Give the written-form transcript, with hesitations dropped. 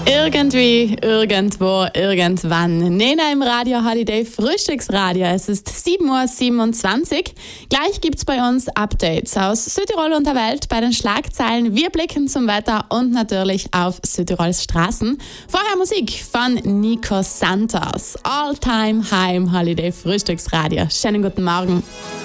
Irgendwie, irgendwo, irgendwann. Nena im Radio Holiday Frühstücksradio. Es ist 7:27 Uhr. Gleich gibt's bei uns Updates aus Südtirol und der Welt bei den Schlagzeilen. Wir blicken zum Wetter und natürlich auf Südtirols Straßen. Vorher Musik von Nico Santos. All Time High im Holiday Frühstücksradio. Schönen guten Morgen.